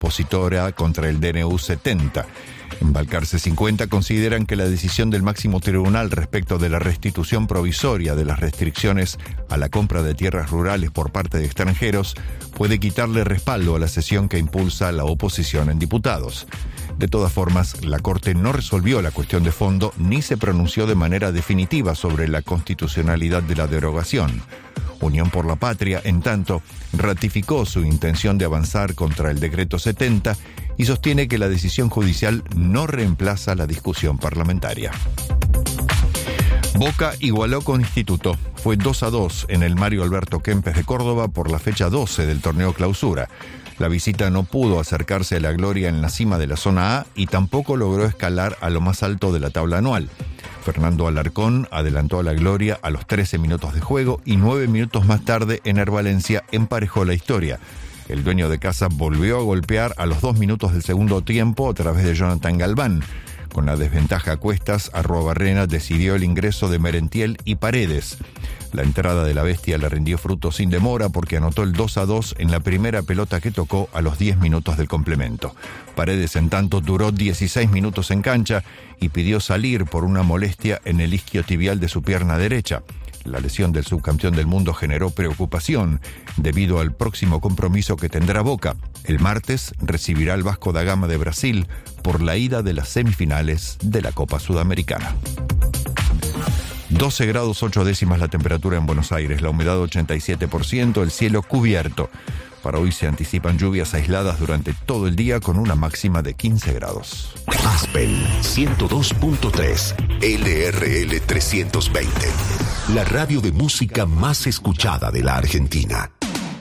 opositora contra el DNU 70. En Balcarce 50 consideran que la decisión del máximo tribunal respecto de la restitución provisoria de las restricciones a la compra de tierras rurales por parte de extranjeros puede quitarle respaldo a la sesión que impulsa la oposición en diputados. De todas formas, la Corte no resolvió la cuestión de fondo ni se pronunció de manera definitiva sobre la constitucionalidad de la derogación. Unión por la Patria, en tanto, ratificó su intención de avanzar contra el decreto 70 y sostiene que la decisión judicial no reemplaza la discusión parlamentaria. Boca igualó con Instituto. Fue 2-2 en el Mario Alberto Kempes de Córdoba por la fecha 12 del torneo Clausura. La visita no pudo acercarse a la gloria en la cima de la zona A y tampoco logró escalar a lo más alto de la tabla anual. Fernando Alarcón adelantó a la gloria a los 13 minutos de juego y 9 minutos más tarde Ener Valencia emparejó la historia. El dueño de casa volvió a golpear a los 2 minutos del segundo tiempo a través de Jonathan Galván. Con la desventaja a cuestas, Arruabarrena decidió el ingreso de Merentiel y Paredes. La entrada de la bestia le rindió fruto sin demora porque anotó el 2-2 en la primera pelota que tocó a los 10 minutos del complemento. Paredes, en tanto, duró 16 minutos en cancha y pidió salir por una molestia en el isquiotibial de su pierna derecha. La lesión del subcampeón del mundo generó preocupación debido al próximo compromiso que tendrá Boca. El martes recibirá al Vasco da Gama de Brasil por la ida de las semifinales de la Copa Sudamericana. 12 grados 8 décimas la temperatura en Buenos Aires, la humedad 87%, el cielo cubierto. Para hoy se anticipan lluvias aisladas durante todo el día con una máxima de 15 grados. Aspen 102.3, LRL 320, la radio de música más escuchada de la Argentina.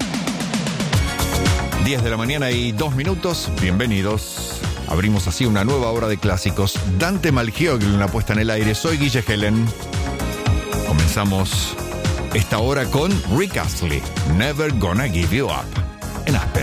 10 de la mañana y 2 minutos, bienvenidos. Abrimos así una nueva hora de clásicos. Dante Malgioglio en la puesta en el aire, soy Guille Helen. Comenzamos esta hora con Rick Astley, Never Gonna Give You Up, en Aspen.